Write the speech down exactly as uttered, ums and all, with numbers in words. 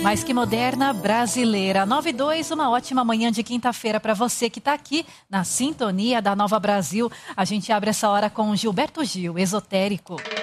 Mais que moderna, brasileira. nove e dois, uma ótima manhã de quinta-feira para você que está aqui na sintonia da Nova Brasil. A gente abre essa hora com Gilberto Gil, Esotérico.